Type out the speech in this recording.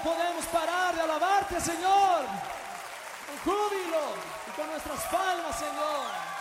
podemos parar de alabarte, Señor, con júbilo y con nuestras palmas, Señor.